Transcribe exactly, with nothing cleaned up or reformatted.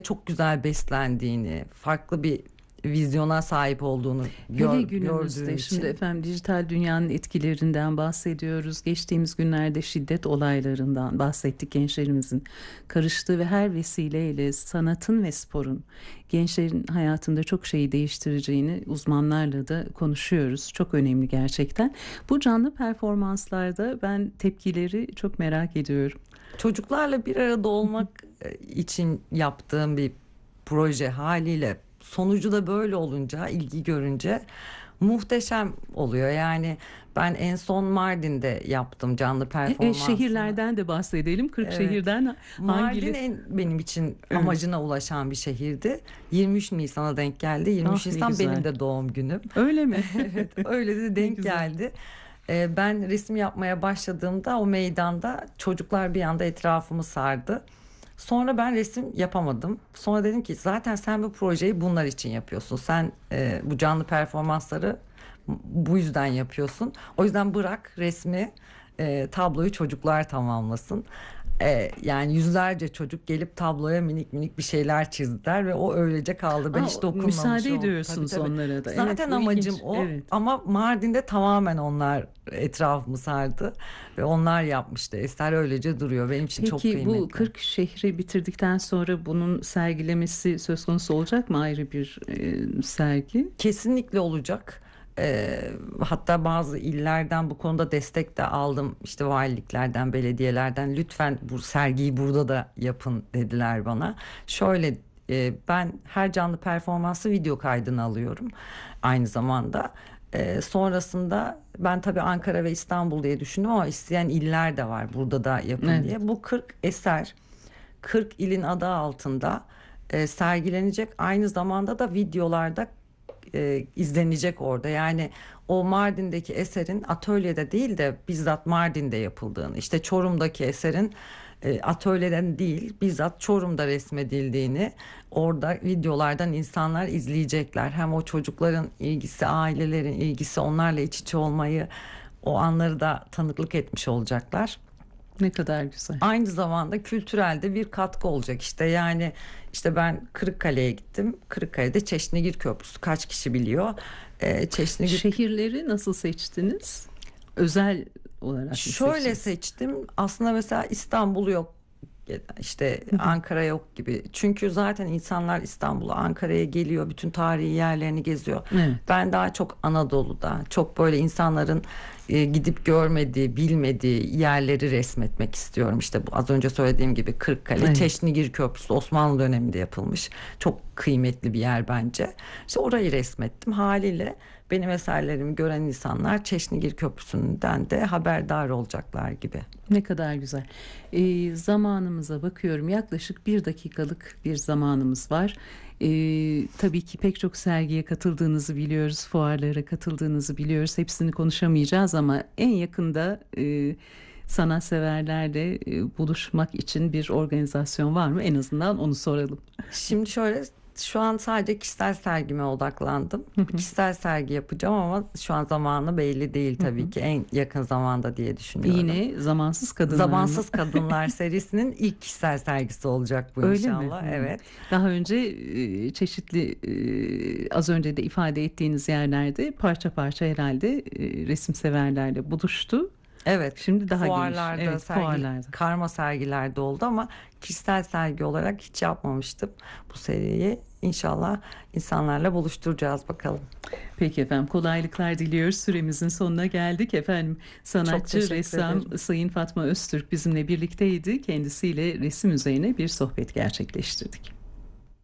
çok güzel beslendiğini, farklı bir vizyona sahip olduğunu gör, Hele gördüğüm günümüzde şimdi için. efendim dijital dünyanın etkilerinden bahsediyoruz. Geçtiğimiz günlerde şiddet olaylarından bahsettik, gençlerimizin karıştığı ve her vesileyle sanatın ve sporun gençlerin hayatında çok şeyi değiştireceğini uzmanlarla da konuşuyoruz. Çok önemli gerçekten. Bu canlı performanslarda ben tepkileri çok merak ediyorum. Çocuklarla bir arada olmak e, için yaptığım bir proje haliyle, sonucu da böyle olunca, ilgi görünce muhteşem oluyor. Yani ben en son Mardin'de yaptım canlı E, e, performansını. şehirlerden de bahsedelim. Kırk Evet. şehirden Mardin hangileri? en benim için Evet. amacına ulaşan bir şehirdi. yirmi üç Nisan'a denk geldi. Ah, yirmi üç ne Nisan benim güzel. de doğum günüm. Öyle mi? Evet, öyle de Ne denk güzel. geldi. Ee, ben resim yapmaya başladığımda o meydanda çocuklar bir anda etrafımı sardı. Sonra ben resim yapamadım. Sonra dedim ki zaten sen bu projeyi bunlar için yapıyorsun. Sen e, bu canlı performansları bu yüzden yapıyorsun. O yüzden bırak resmi, e, tabloyu çocuklar tamamlasın. E, yani yüzlerce çocuk gelip tabloya minik minik bir şeyler çizdiler ve o öylece kaldı. Ben Aa, hiç dokunmamış müsaade oldum. Tabii ediyorsunuz tabii. onlara da. Evet, Zaten bu amacım ilginç. o, Evet. ama Mardin'de tamamen onlar etrafımı sardı ve onlar yapmıştı. Eser öylece duruyor. Benim için çok Peki bu kıymetli. kırk şehri bitirdikten sonra bunun sergilemesi söz konusu olacak mı, ayrı bir e, sergi? Kesinlikle olacak. Ee, hatta bazı illerden bu konuda destek de aldım. İşte valiliklerden, belediyelerden, lütfen bu sergiyi burada da yapın dediler bana. Şöyle, e, ben her canlı performansı video kaydını alıyorum aynı zamanda. Ee, sonrasında ben tabii Ankara ve İstanbul diye düşündüm ama isteyen iller de var, burada da yapın Evet. diye. Bu kırk eser kırk ilin adı altında e, sergilenecek. Aynı zamanda da videolarda e, izlenecek orada. Yani o Mardin'deki eserin atölyede değil de bizzat Mardin'de yapıldığını, işte Çorum'daki eserin e, atölyeden değil bizzat Çorum'da resmedildiğini orada videolardan insanlar izleyecekler. Hem o çocukların ilgisi, ailelerin ilgisi, onlarla iç içe olmayı, o anları da tanıklık etmiş olacaklar. Ne kadar güzel. Aynı zamanda kültürelde bir katkı olacak işte. Yani işte ben Kırıkkale'ye gittim. Kırıkkale'de Çeşnigir Köprüsü, kaç kişi biliyor? Ee, Çeşnigir Şehirleri nasıl seçtiniz? Özel olarak mı şöyle seçtiniz? seçtim. Aslında mesela İstanbul yok, işte Ankara yok gibi. Çünkü zaten insanlar İstanbul'a, Ankara'ya geliyor, bütün tarihi yerlerini geziyor. Evet. Ben daha çok Anadolu'da, çok böyle insanların e, gidip görmediği, bilmediği yerleri resmetmek istiyorum. İşte bu az önce söylediğim gibi Kırıkkale, Evet. Çeşnigir Köprüsü Osmanlı döneminde yapılmış. Çok kıymetli bir yer bence. İşte orayı resmettim. Haliyle benim eserlerimi gören insanlar Çeşnigir Köprüsü'nden de haberdar olacaklar gibi. Ne kadar güzel. Ee, zamanımıza bakıyorum. Yaklaşık bir dakikalık bir zamanımız var. Ee, tabii ki pek çok sergiye katıldığınızı biliyoruz. Fuarlara katıldığınızı biliyoruz. Hepsini konuşamayacağız ama en yakında e, sanatseverlerle e, buluşmak için bir organizasyon var mı? En azından onu soralım. Şimdi şöyle, şu an sadece kişisel sergime odaklandım. Kişisel sergi yapacağım ama şu an zamanı belli değil tabii ki. En yakın zamanda diye düşünüyorum. Yine Zamansız Kadınlar mı? Zamansız Kadınlar serisinin ilk kişisel sergisi olacak bu Öyle mi? inşallah. Hmm. Evet. Daha önce e, çeşitli e, az önce de ifade ettiğiniz yerlerde parça parça herhalde e, resim severlerle buluştu. Evet. Şimdi daha geniş. Fuarlarda, Evet, sergi, fuarlarda. karma sergilerde oldu ama kişisel sergi olarak hiç yapmamıştım bu seriyi. İnşallah insanlarla buluşturacağız bakalım. Peki efendim, kolaylıklar diliyoruz. Süremizin sonuna geldik efendim. Çok Sanatçı, teşekkür ressam ederim. Sayın Fatma Öztürk bizimle birlikteydi. Kendisiyle resim üzerine bir sohbet gerçekleştirdik.